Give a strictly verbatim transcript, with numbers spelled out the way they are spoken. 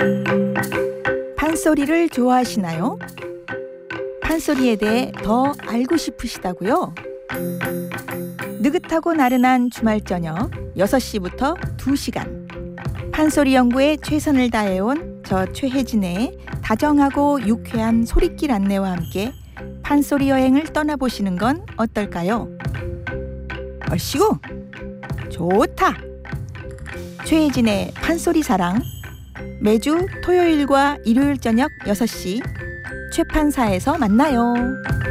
판소리를 좋아하시나요? 판소리에 대해 더 알고 싶으시다고요? 느긋하고 나른한 주말 저녁 여섯 시부터 두 시간 판소리 연구에 최선을 다해온 저 최혜진의 다정하고 유쾌한 소리길 안내와 함께 판소리 여행을 떠나보시는 건 어떨까요? 얼씨구 좋다! 최혜진의 판소리 사랑 매주 토요일과 일요일 저녁 여섯 시 최판사에서 만나요.